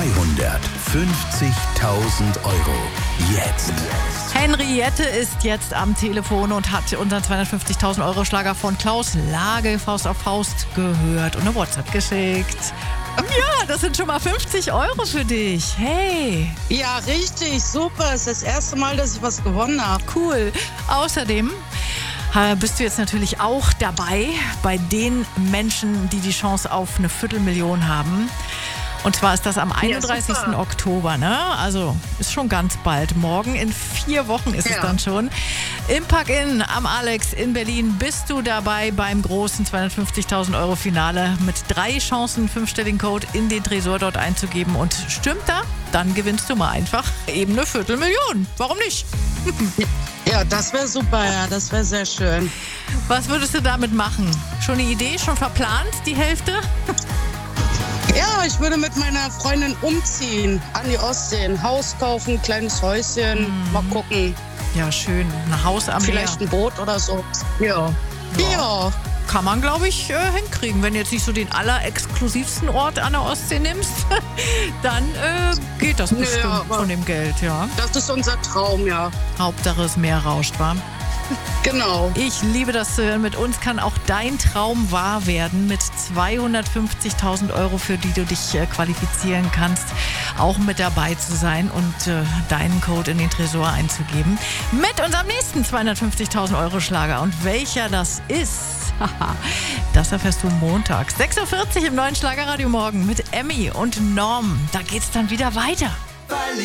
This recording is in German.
€250.000. Jetzt. Henriette ist jetzt am Telefon und hat unseren 250.000 Euro Schlager von Klaus Lage Faust auf Faust gehört und eine WhatsApp geschickt. Ja, das sind schon mal 50 Euro für dich. Hey. Ja, richtig, super. Es ist das erste Mal, dass ich was gewonnen habe. Cool. Außerdem bist du jetzt natürlich auch dabei bei den Menschen, die die Chance auf eine Viertelmillion haben. Und zwar ist das am 31. Oktober, ne? Also ist schon ganz bald. Morgen in 4 Wochen ist es dann schon. Im Park-In am Alex in Berlin bist du dabei beim großen 250.000 Euro Finale mit 3 Chancen, 5-stelligen Code in den Tresor dort einzugeben. Und stimmt da? Dann gewinnst du mal einfach eben eine Viertelmillion. Warum nicht? Ja, das wäre super, ja, das wäre sehr schön. Was würdest du damit machen? Schon eine Idee, schon verplant, die Hälfte? Ja, ich würde mit meiner Freundin umziehen an die Ostsee. Ein Haus kaufen, kleines Häuschen, mal gucken. Ja, schön. Ein Haus am Vielleicht Meer. ein Boot oder so. Ja. Kann man, glaube ich, hinkriegen. Wenn du jetzt nicht so den allerexklusivsten Ort an der Ostsee nimmst, dann geht das bestimmt von dem Geld, ja. Das ist unser Traum, ja. Hauptsache das Meer rauscht, wa? Genau. Ich liebe das zu hören. Mit uns kann auch dein Traum wahr werden mit 250.000 Euro, für die du dich qualifizieren kannst, auch mit dabei zu sein und deinen Code in den Tresor einzugeben. Mit unserem nächsten 250.000 Euro Schlager. Und welcher das ist, das erfährst du Montag. 6.40 Uhr im neuen Schlagerradio morgen mit Emmy und Norm. Da geht's dann wieder weiter.